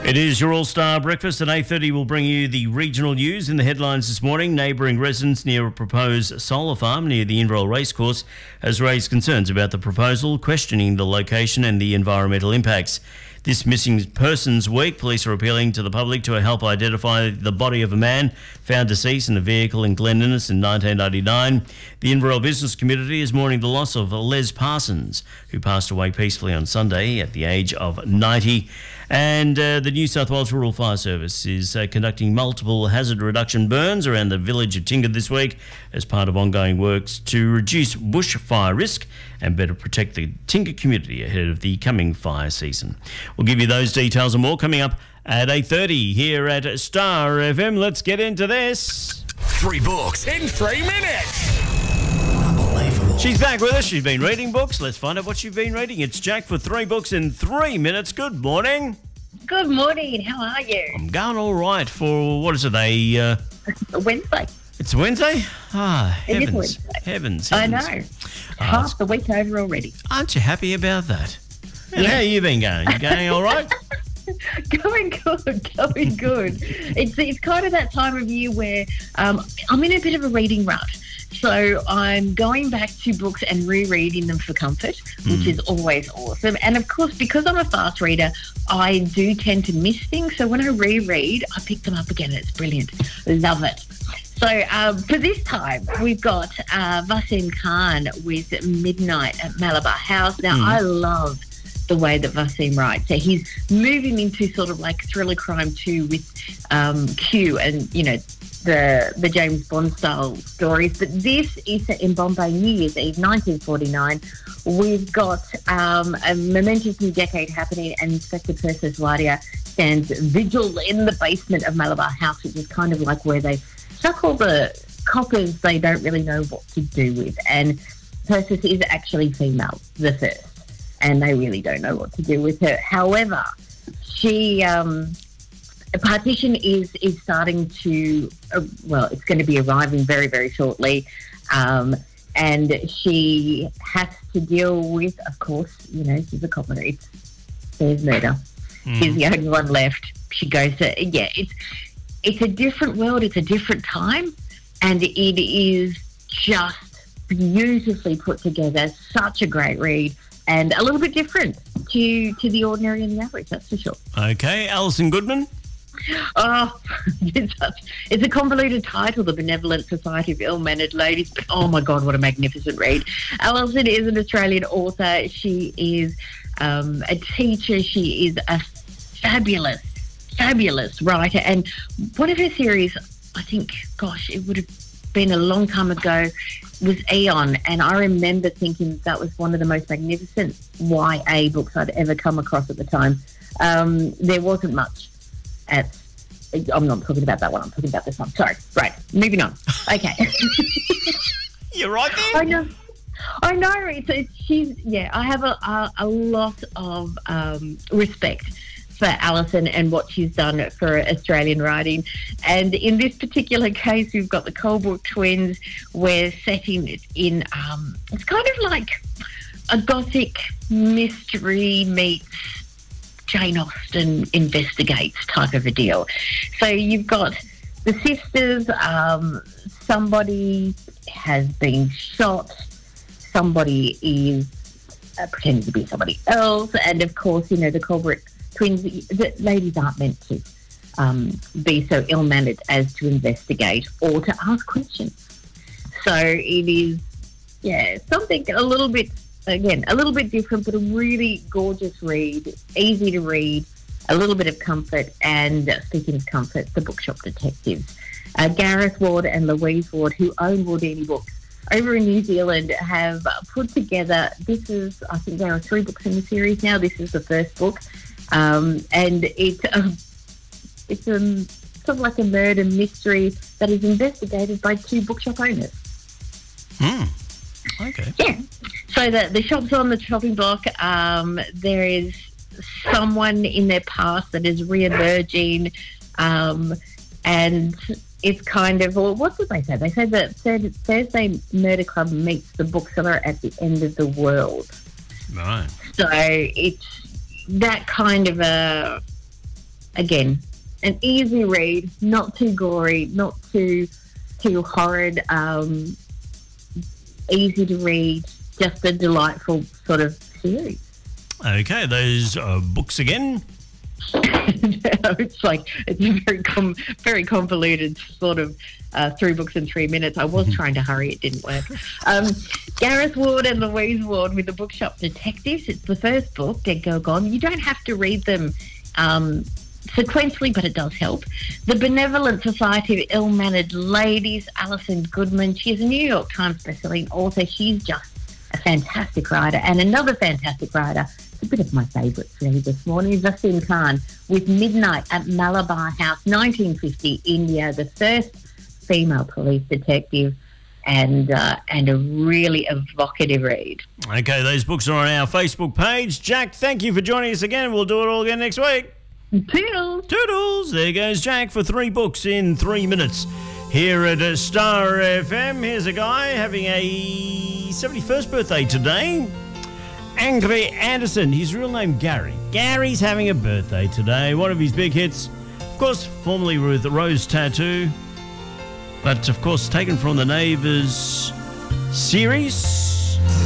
It is your All-Star Breakfast. At 8:30 we'll bring you the regional news. In the headlines this morning, neighbouring residents near a proposed solar farm near the Inverell Racecourse has raised concerns about the proposal, questioning the location and the environmental impacts. This Missing Persons Week, police are appealing to the public to help identify the body of a man found deceased in a vehicle in Glen Innes in 1999. The Inverell business community is mourning the loss of Les Parsons, who passed away peacefully on Sunday at the age of 90. And the New South Wales Rural Fire Service is conducting multiple hazard reduction burns around the village of Tingha this week as part of ongoing works to reduce bushfire risk and better protect the Tingha community ahead of the coming fire season. We'll give you those details and more coming up at 8:30 here at Star FM. Let's get into this. 3 books in 3 minutes. She's back with us. She's been reading books. Let's find out what she's been reading. It's Jack for 3 books in 3 minutes. Good morning. Good morning. How are you? I'm going all right for, what is it, Wednesday. It's Wednesday? It is Heavens. Wednesday. Heavens. I know. Half the week over already. Aren't you happy about that? And Yeah. how you been going? You going all right? Going good. It's kind of that time of year where I'm in a bit of a reading rut. So I'm going back to books and rereading them for comfort, which is always awesome. And of course, because I'm a fast reader, I do tend to miss things. So when I reread, I pick them up again. It's brilliant. Love it. So for this time, we've got Wasim Khan with Midnight at Malabar House. Now, I love the way that Wasim writes. So he's moving into sort of like thriller crime too with Q and, you know, the James Bond style stories. But this is set in Bombay, New Year's Eve, 1949. We've got a momentous new decade happening, and Inspector Persis Wadia stands vigil in the basement of Malabar House, which is kind of like where they stuck all the coppers they don't really know what to do with. And Persis is actually female, the first, and they really don't know what to do with her. However, she... a partition is starting to, it's going to be arriving very, very shortly. And she has to deal with, of course, you know, she's a copper. There's murder. She's the only one left. She goes to, it's a different world. It's a different time. And it is just beautifully put together. Such a great read. And a little bit different to the ordinary and the average, that's for sure. Okay, Alison Goodman. Oh, it's a convoluted title, The Benevolent Society of Ill-Mannered Ladies. Oh, my God, what a magnificent read. Alison is an Australian author. She is a teacher. She is a fabulous writer. And one of her series, I think, gosh, it would have been a long time ago, was Aeon. And I remember thinking that was one of the most magnificent YA books I'd ever come across at the time. There wasn't much. I'm not talking about that one. I'm talking about this one. Sorry. Right. Moving on. Okay. You're right there. I know. I have a lot of respect for Alison and what she's done for Australian writing. And in this particular case, we've got the Colebrook twins. We're setting it in, it's kind of like a gothic mystery meets Jane Austen investigates type of a deal. So you've got the sisters, somebody has been shot, somebody is pretending to be somebody else, and of course, you know, the Colebrook twins, the ladies aren't meant to be so ill-mannered as to investigate or to ask questions. So it is, something a little bit different, but a really gorgeous read, easy to read, a little bit of comfort. And speaking of comfort, the Bookshop Detectives. Gareth Ward and Louise Ward, who own Wardini Books over in New Zealand, have put together, I think there are 3 books in the series now. This is the first book. And it's sort of like a murder mystery that is investigated by 2 bookshop owners. Okay. Yeah. So the shop's on the chopping block. There is someone in their past that is re-emerging, and it's kind of, well, what did they say? They said that Thursday Murder Club meets the bookseller at the end of the world. Right. So it's that kind of a again, an easy read, not too gory, not too horrid, easy to read, just a delightful sort of series. Okay, those books again. It's a very convoluted sort of 3 books in 3 minutes. I was trying to hurry, it didn't work. Gareth Ward and Louise Ward with the Bookshop Detectives. It's the first book, Dead Girl Gone. You don't have to read them sequentially, but it does help. The Benevolent Society of Ill-Mannered Ladies, Alison Goodman. She's a New York Times bestselling author. She's just a fantastic writer. And another fantastic writer, a bit of my favourites really this morning, Vasim Khan with Midnight at Malabar House, 1950, India, the first female police detective, and a really evocative read. Okay, those books are on our Facebook page. Jack, thank you for joining us again. We'll do it all again next week. Toodles. Toodles. There goes Jack for 3 books in 3 minutes. Here at Star FM, here's a guy having a 71st birthday today. Angry Anderson, his real name Gary. Gary's having a birthday today. One of his big hits, of course, formerly with the Rose Tattoo, but of course taken from the Neighbours series.